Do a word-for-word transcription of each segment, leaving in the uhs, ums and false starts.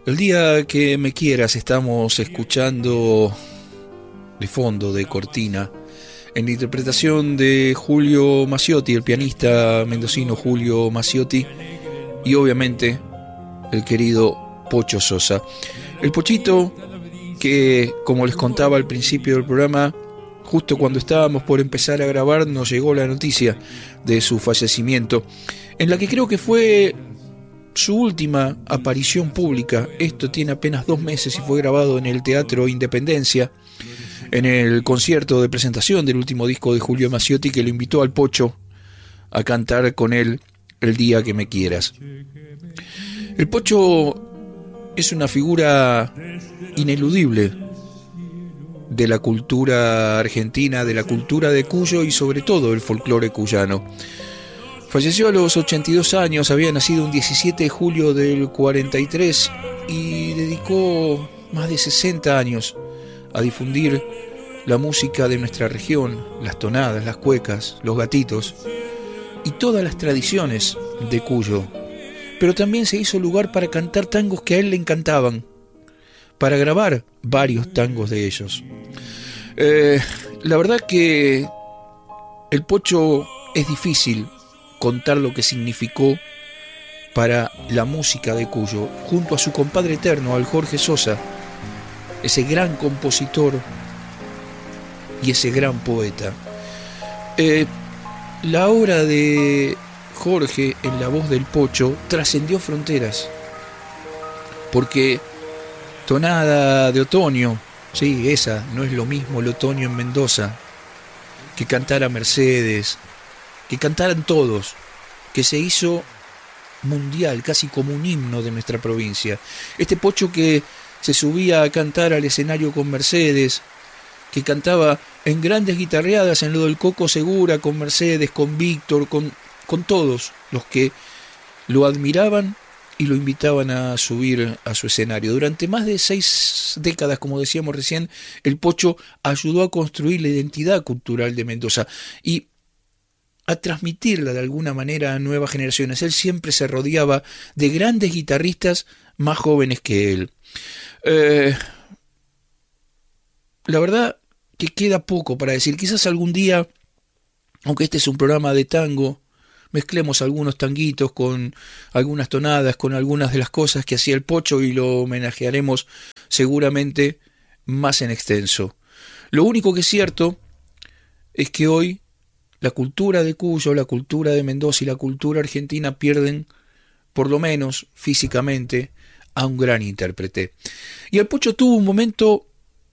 El día que me quieras estamos escuchando de fondo, de cortina, en la interpretación de Julio Maciotti, el pianista mendocino Julio Maciotti, y obviamente el querido Pocho Sosa. El Pochito que, como les contaba al principio del programa, justo cuando estábamos por empezar a grabar nos llegó la noticia de su fallecimiento, en la que creo que fue su última aparición pública. Esto tiene apenas dos meses y fue grabado en el Teatro Independencia, en el concierto de presentación del último disco de Julio Maciotti, que lo invitó al Pocho a cantar con él El día que me quieras. El Pocho es una figura ineludible de la cultura argentina, de la cultura de Cuyo y sobre todo el folclore cuyano. Falleció a los ochenta y dos años, había nacido un diecisiete de julio del cuarenta y tres y dedicó más de sesenta años a difundir la música de nuestra región, las tonadas, las cuecas, los gatitos y todas las tradiciones de Cuyo. Pero también se hizo lugar para cantar tangos que a él le encantaban, para grabar varios tangos de ellos. Eh, la verdad que el Pocho es difícil contar lo que significó para la música de Cuyo, junto a su compadre eterno, al Jorge Sosa, ese gran compositor y ese gran poeta. Eh, la obra de Jorge en la voz del Pocho trascendió fronteras, porque Tonada de Otoño, sí, esa, no es lo mismo el otoño en Mendoza, que cantara Mercedes, que cantaran todos, que se hizo mundial, casi como un himno de nuestra provincia. Este Pocho que se subía a cantar al escenario con Mercedes, que cantaba en grandes guitarreadas en lo del Coco Segura, con Mercedes, con Víctor, con, con todos los que lo admiraban y lo invitaban a subir a su escenario. Durante más de seis décadas, como decíamos recién, el Pocho ayudó a construir la identidad cultural de Mendoza y a transmitirla de alguna manera a nuevas generaciones. Él siempre se rodeaba de grandes guitarristas más jóvenes que él. Eh, la verdad que queda poco para decir. Quizás algún día, aunque este es un programa de tango, mezclemos algunos tanguitos con algunas tonadas, con algunas de las cosas que hacía el Pocho y lo homenajearemos seguramente más en extenso. Lo único que es cierto es que hoy la cultura de Cuyo, la cultura de Mendoza y la cultura argentina pierden, por lo menos físicamente, a un gran intérprete. Y el Pocho tuvo un momento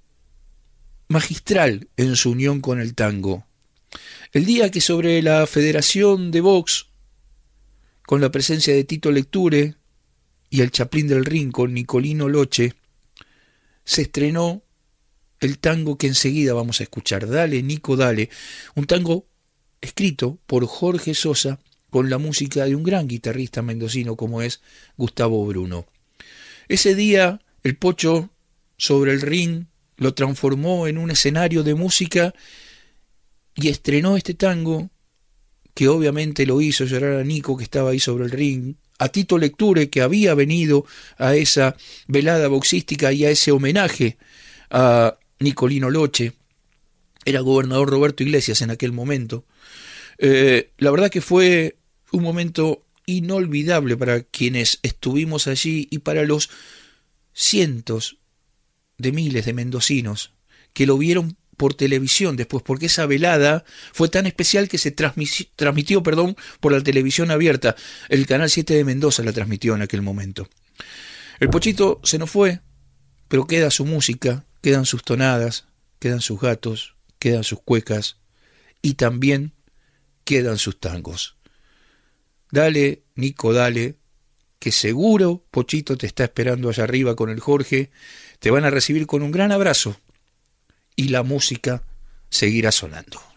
magistral en su unión con el tango. El día que sobre la Federación de Box, con la presencia de Tito Lecture y el Chaplín del Ring con Nicolino Loche, se estrenó el tango que enseguida vamos a escuchar, Dale, Nico, dale, un tango escrito por Jorge Sosa con la música de un gran guitarrista mendocino como es Gustavo Bruno. Ese día el Pocho sobre el ring lo transformó en un escenario de música y estrenó este tango que obviamente lo hizo llorar a Nico, que estaba ahí sobre el ring, a Tito Lecture, que había venido a esa velada boxística y a ese homenaje a Nicolino Loche. Era gobernador Roberto Iglesias en aquel momento. Eh, la verdad que fue un momento inolvidable para quienes estuvimos allí y para los cientos de miles de mendocinos que lo vieron por televisión después, porque esa velada fue tan especial que se transmitió, transmitió perdón, por la televisión abierta. El Canal siete de Mendoza la transmitió en aquel momento. El Pochito se nos fue, pero queda su música, quedan sus tonadas, quedan sus gatos, quedan sus cuecas y también quedan sus tangos. Dale, Nico, dale, que seguro Pochito te está esperando allá arriba con el Jorge. Te van a recibir con un gran abrazo y la música seguirá sonando.